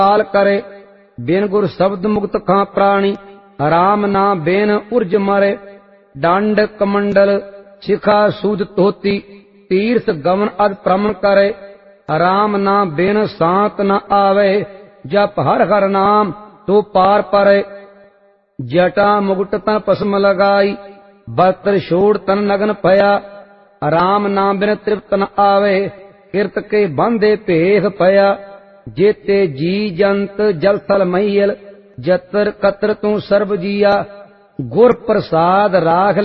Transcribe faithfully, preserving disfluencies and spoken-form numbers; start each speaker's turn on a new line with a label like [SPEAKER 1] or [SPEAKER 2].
[SPEAKER 1] काल करे। बिन गुर शब्द मुक्त खां प्राणी, राम ना बेन उर्ज मरे। डांड कमंडल शिखा सूद धोती, तीर्थ गमन अद प्रमन करे। राम ना बिन सांत न आवे, जप हर हर नाम तो पार परे। जटा मुकुट तन पसम लगाई, बस्त्र छोड़ तन नगन पया। राम नाम बिन तृप्त न आवे, किरत के बांधे भेख पया। जेते जी जंत जल थल महियल, जतर कतर तू सर्ब जिया। गुर प्रसाद राख